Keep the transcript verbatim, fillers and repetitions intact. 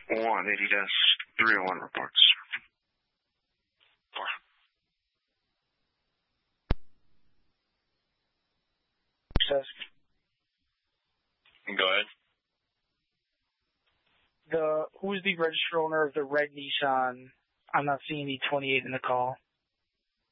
one eighty three oh one reports. Four. Says. Go ahead. The who is the registered owner of the red Nissan? I'm not seeing the twenty-eight in the call.